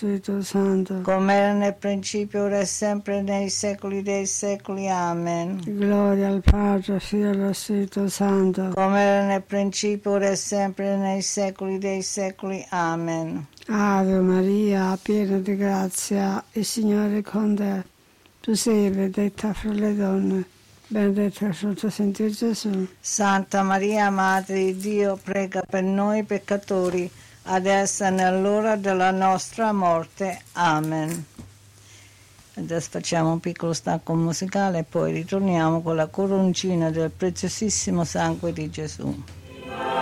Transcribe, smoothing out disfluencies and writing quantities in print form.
Spirito Santo, come era nel principio, ora e sempre, nei secoli dei secoli. Amen. gloria al Padre, al Figlio e allo Spirito Santo, Come era nel principio, ora e sempre, nei secoli dei secoli. Amen. Ave Maria, piena di grazia, il Signore è con te. Tu sei benedetta fra le donne, benedetto è il frutto di Gesù. Santa Maria, Madre di Dio, prega per noi peccatori, adesso e nell'ora della nostra morte. Amen. Adesso facciamo un piccolo stacco musicale e poi ritorniamo con la coroncina del preziosissimo sangue di Gesù.